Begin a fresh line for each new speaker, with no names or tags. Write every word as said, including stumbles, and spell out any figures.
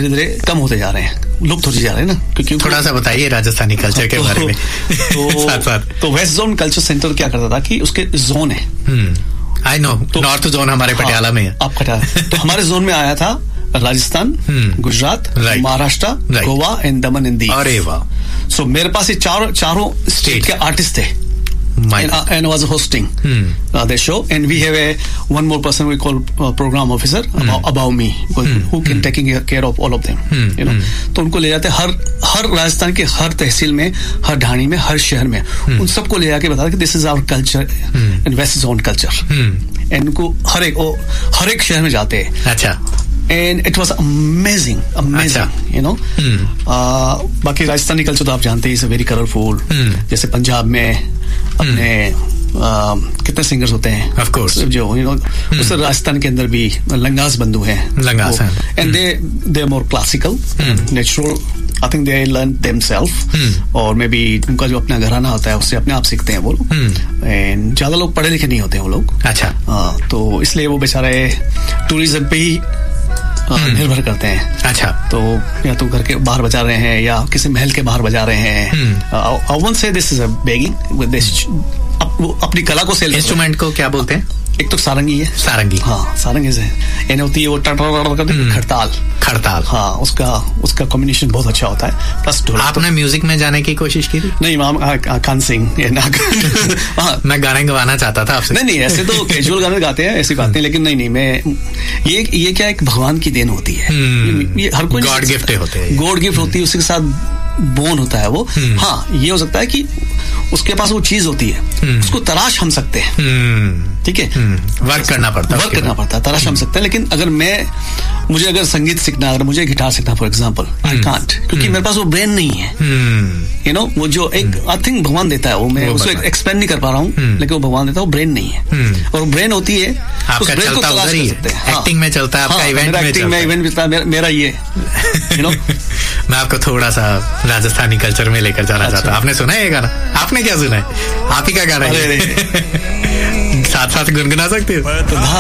धीरे धीरे कम होते जा रहे हैं, लुप्त होते जा रहे हैं ना, क्योंकि
थोड़ा सा बताइए राजस्थानी कल्चर के बारे में।
तो साथ साथ तो वेस्ट जोन कल्चर सेंटर क्या करता था कि उसके जोन है,
आई नो, नॉर्थ जोन हमारे पटियाला में है।
आप पटियाला, तो हमारे जोन में आया था Rajasthan, Gujarat, Maharashtra, Goa and Daman and Diu.
अरे वाह।
सो मेरे पास ये चारों चारों स्टेट के आर्टिस्ट थे, and, uh, and was hosting hmm. uh, the show, and we have a one more person we call uh, program officer hmm. above, above me who, hmm. who can hmm. taking care of all of them, hmm. you know. hmm. तो उनको ले जाते हर हर राजस्थान के हर तहसील में, हर ढाणी में, हर शहर में, hmm. उन सबको ले जाके बताते कि this is our culture and west zone culture, and उनको हर एक ओ, हर एक शहर में जाते हैं। अच्छा। And it was amazing, amazing, you know. Hmm. uh, बाकी राजस्थानी कल्चर तो आप जानते हैं, इज वेरी कलरफुल। जैसे पंजाब में अपने hmm. uh, कितने सिंगर्स होते हैं,
of course,
जो यू नो hmm. उस राजस्थान के अंदर भी लंगास बंधु हैं,
लंगास हैं,
and they they are more classical, natural. I think they learn themselves, और मे बी उनका जो अपना घराना होता है उससे अपने आप सीखते हैं वो लोग, एंड ज्यादा लोग पढ़े लिखे नहीं होते हैं वो लोग। अच्छा। uh, तो इसलिए वो बेचारे टूरिज्म पे ही निर्भर करते हैं। अच्छा। तो या तो घर के बाहर बजा रहे हैं या किसी महल के बाहर बजा रहे हैं। I won't say this is a begging with this, अपनी कला को सेल।
इंस्ट्रूमेंट को क्या बोलते हैं?
एक तो सारंगी है।
सारंगी, हाँ,
सारंगी से यानी होती है वो खड़ताल। खड़ताल, हाँ, उसका उसका कॉम्बिनेशन बहुत अच्छा होता है। प्लस
आपने म्यूजिक में जाने की कोशिश की थी?
नहीं, मैं कान सिंग,
मैं गाने गवाना चाहता था आपसे।
नहीं नहीं, ऐसे तो कैजुअल गाने गाते हैं, ऐसे गाते हैं, लेकिन नहीं नहीं, मैं ये ये क्या एक भगवान की देन होती है, ये हर कोई
गॉड गिफ्ट होते हैं,
गॉड गिफ्ट होती है, उसके साथ बोन होता है वो। हाँ, ये हो सकता है कि उसके पास वो चीज होती है, उसको तलाश हम सकते हैं, ठीक है,
वर्क करना पड़ता है,
वर्क करना पड़ता है, तलाश हम सकते हैं। लेकिन अगर मैं मुझे अगर संगीत सीखना, अगर मुझे गिटार सीखना फॉर एग्जांपल, आई कांट, क्योंकि मेरे पास वो ब्रेन नहीं है, यू नो, वो जो एक आई थिंक भगवान देता है, वो मैं उसको एक्सप्लेन नहीं कर पा रहा हूँ, लेकिन वो भगवान देता है, वो ब्रेन नहीं है, और ब्रेन होती है,
उस ब्रेन को तलाश कर सकते हैं। एक्टिंग में चलता है आपका, इवेंट में चलता है,
इवेंट में मेरा ये, यू नो।
मैं आपको थोड़ा सा राजस्थानी कल्चर में लेकर जाना चाहता हूँ। आपने सुना है ये गाना? आपने क्या सुना है? आप ही का गाना है। साथ साथ गुनगुना सकते हो?